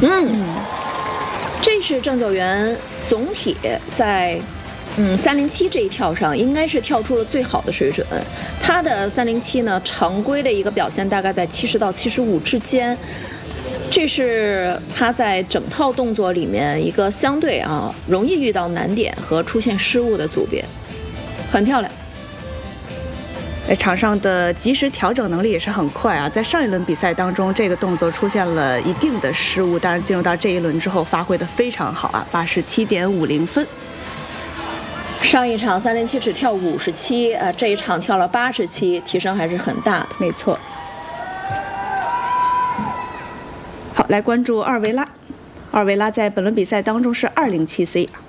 这是郑走元总体在307这一跳上应该是跳出了最好的水准。他的307呢，常规的一个表现大概在70到75之间，这是他在整套动作里面一个相对容易遇到难点和出现失误的组别，很漂亮。 场上的及时调整能力也是很快啊！在上一轮比赛当中，这个动作出现了一定的失误，但是进入到这一轮之后，发挥的非常好啊，87.50分。 上一场307只跳57，这一场跳了87，提升还是很大的。 没错。好，来关注二维拉。二维拉在本轮比赛当中是207C。